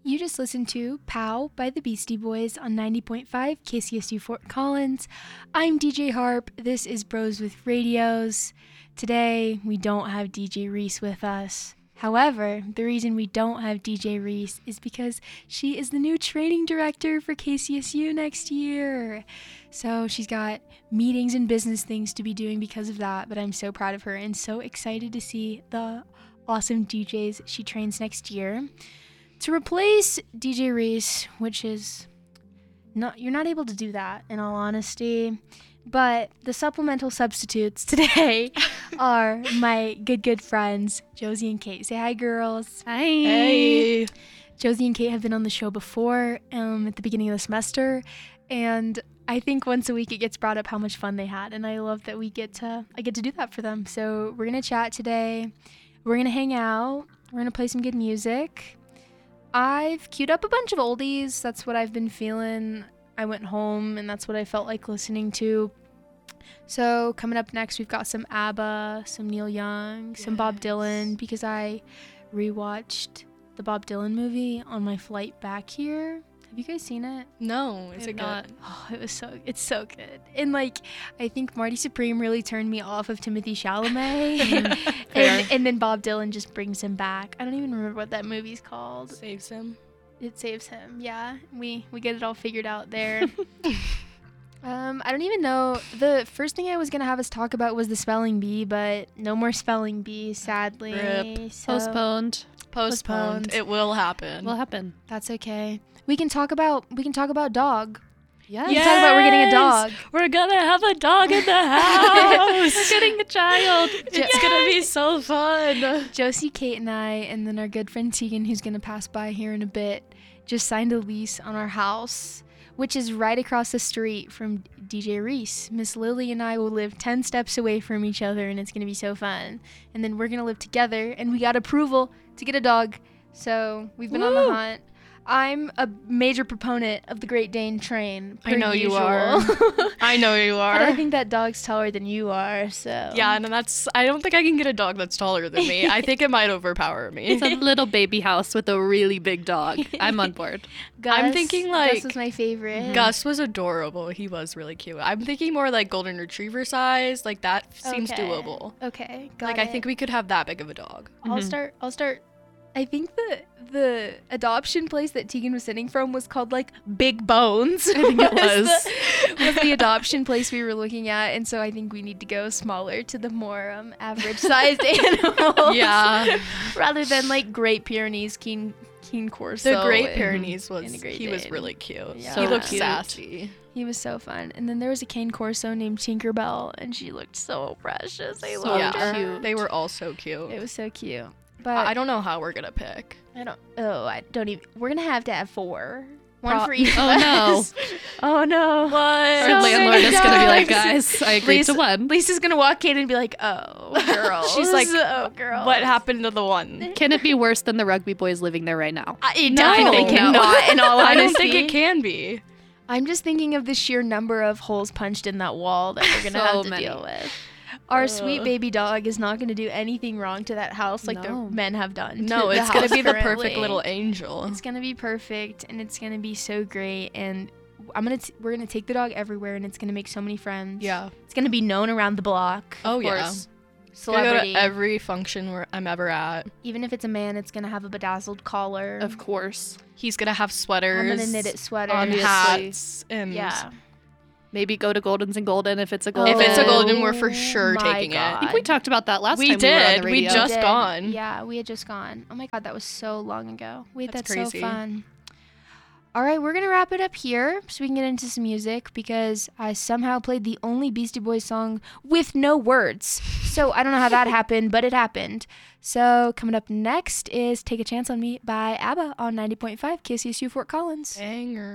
You just listened to Pow by the Beastie Boys on 90.5 KCSU Fort Collins. I'm DJ Harp. This is Bros with Radios. Today, we don't have DJ Reese with us. However, the reason we don't have DJ Reese is because she is the new training director for KCSU next year. So she's got meetings and business things to be doing because of that, but I'm so proud of her and so excited to see the awesome DJs she trains next year. To replace DJ Reese, which is you're not able to do that in all honesty, but the supplemental substitutes today are my good friends, Josie and Kate. Say hi, girls. Hi. Hey. Josie and Kate have been on the show before at the beginning of the semester, and I think once a week it gets brought up how much fun they had, and I love that I get to do that for them. So we're going to chat today. We're going to hang out. We're going to play some good music. I've queued up a bunch of oldies. That's what I've been feeling. I went home and that's what I felt like listening to. So coming up next, we've got some ABBA, some Neil Young, some Bob Dylan, because I rewatched the Bob Dylan movie on my flight back here. Have you guys seen it? No, is it not. good? Oh, it's so good. And I think Marty Supreme really turned me off of Timothée Chalamet. and then Bob Dylan just brings him back. I don't even remember what that movie's called. Saves him. It saves him. Yeah. We get it all figured out there. I don't even know. The first thing I was going to have us talk about was the spelling bee, but no more spelling bee, sadly. Rip. So Postponed. It will happen. Will happen. that's okay. We can talk about dog. Yeah. We can talk about we're getting a dog. We're gonna have a dog in the house. We're getting a child. It's gonna be so fun. Josie, Kate, and I, and then our good friend Tegan, who's going to pass by here in a bit, just signed a lease on our house, which is right across the street from DJ Reese. Miss Lily and I will live 10 steps away from each other, and it's going to be so fun. And then we're going to live together, and we got approval to get a dog. So we've been on the hunt. I'm a major proponent of the Great Dane train. I know usual. you are. I know you are. But I think that dog's taller than you are, so. Yeah, and I don't think I can get a dog that's taller than me. I think it might overpower me. It's a little baby house with a really big dog. I'm on board. Gus, I'm thinking, Gus was my favorite. Gus was adorable. He was really cute. I'm thinking more like golden retriever size. Like that seems Okay. doable. Okay, I think we could have that big of a dog. I'll start. I think the adoption place that Tegan was sitting from was called Big Bones. I think it was the adoption place we were looking at, and so I think we need to go smaller to the more average sized animals. Yeah. Rather than Great Pyrenees, Keen Corso. The Great and- Pyrenees and was the Great he was Dane. really cute. Yeah. He looked Cute. sassy. He was so fun. And then there was a Cane Corso named Tinkerbell, and she looked so precious. I So loved her. cute. They were all so cute. It was so cute. But I don't know how we're gonna pick. I don't even. We're gonna have to have 4. One Pro- for each Oh, of no. us. Oh no. What? Our So landlord many is going to be like, dogs. guys, I agreed Lisa- to one. Lisa's gonna walk in and be like, "Oh, girls." She's like, "Oh, girls." What happened to the one? Can it be worse than the rugby boys living there right now? It No. definitely No. cannot. In all I honesty, don't think it can be. I'm just thinking of the sheer number of holes punched in that wall that we're gonna So have to many. deal with. Our sweet baby dog is not gonna do anything wrong to that house like No. the men have done. No, to it's the gonna house be the currently. perfect little angel. It's gonna be perfect, and it's gonna be so great. And we're gonna take the dog everywhere, and it's gonna make so many friends. Yeah. It's gonna be known around the block. Oh Of yeah. course. Gonna go Celebrity. to every function where I'm ever at. Even if it's a man, it's gonna have a bedazzled collar. Of course. He's gonna have sweaters. I'm gonna knit it sweater. on Obviously. hats and Yeah. Maybe go to Goldens and Golden if it's a Oh, Golden. If it's a golden, we're for sure my taking God. I think we talked about that last We time we were on did. the We radio. just did. gone. Yeah, we had just gone. Oh my God, that was so long ago. We had That's that crazy. so fun. All right, we're going to wrap it up here so we can get into some music because I somehow played the only Beastie Boys song with no words. So I don't know how that happened, but it happened. So coming up next is Take a Chance on Me by ABBA on 90.5 KCSU Fort Collins. Banger.